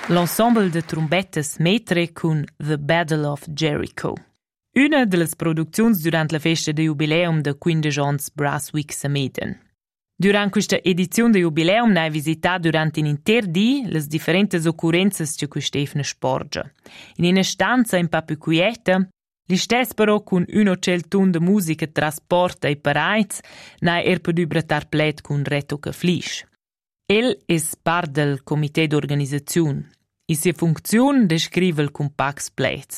l'ensemble de trombettes Metre con The Battle of Jericho. Una delle produzioni durante la festa di jubileum de 15 ans Brass Week a Meden. Durante questa edizione di jubileum hai visitato durante un inter dì le differenti occurrenze che quest'efne sporge. In una stanza un po' più quieta, l'istess però con un ocel ton de musica trasporta e paraiz, n'hai per dubratar plet con reto che flisch. El es part del comité d'organizzazione. E sua funzione descrive il compax plets.